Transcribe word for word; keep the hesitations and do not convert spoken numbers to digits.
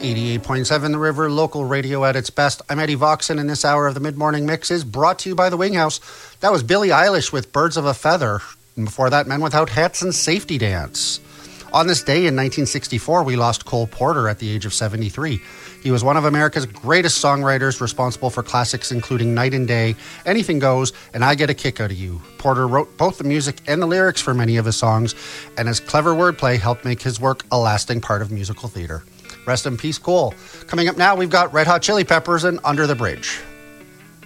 eighty-eight point seven The River, local radio at its best. I'm Eddie Voxon, and this hour of the Mid-Morning Mix is brought to you by the Winghouse. That was Billie Eilish with Birds of a Feather. And before that, Men Without Hats and Safety Dance. On this day in nineteen sixty-four, we lost Cole Porter at the age of seventy-three. He was one of America's greatest songwriters, responsible for classics including Night and Day, Anything Goes, and I Get a Kick Out of You. Porter wrote both the music and the lyrics for many of his songs, and his clever wordplay helped make his work a lasting part of musical theater. Rest in peace, Cole. Coming up now, we've got Red Hot Chili Peppers and Under the Bridge.